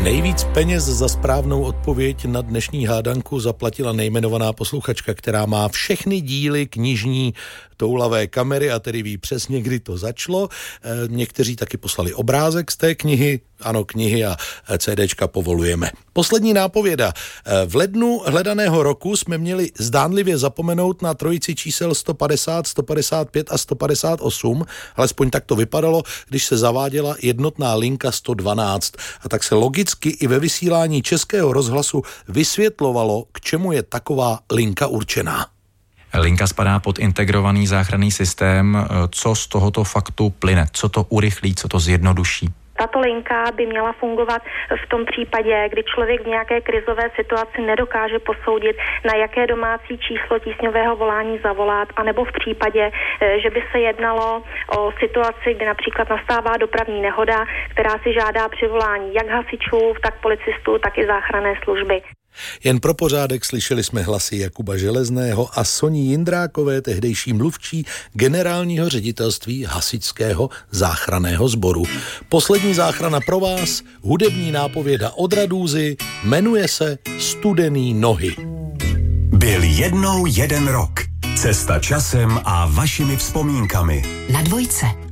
Nejvíc peněz za správnou odpověď na dnešní hádanku zaplatila nejmenovaná posluchačka, která má všechny díly knižní Toulavé kamery a tedy ví přesně, kdy to začalo. Někteří taky poslali obrázek z té knihy. Ano, knihy a CDčka povolujeme. Poslední nápověda. V lednu hledaného roku jsme měli zdánlivě zapomenout na trojici čísel 150, 155 a 158, alespoň tak to vypadalo, když se zaváděla jednotná linka 112. A tak se logicky i ve vysílání Českého rozhlasu vysvětlovalo, k čemu je taková linka určená. Linka spadá pod integrovaný záchranný systém. Co z tohoto faktu plyne? Co to urychlí, co to zjednoduší? Tato linka by měla fungovat v tom případě, kdy člověk v nějaké krizové situaci nedokáže posoudit, na jaké domácí číslo tísňového volání zavolat, anebo v případě, že by se jednalo o situaci, kdy například nastává dopravní nehoda, která si žádá přivolání jak hasičů, tak policistů, tak i záchranné služby. Jen pro pořádek slyšeli jsme hlasy Jakuba Železného a Soni Jindrákové, tehdejší mluvčí generálního ředitelství hasičského záchranného sboru. Poslední záchrana pro vás, hudební nápověda od Radúzy, jmenuje se Studený nohy. Byl jednou jeden rok. Cesta časem a vašimi vzpomínkami. Na Dvojce.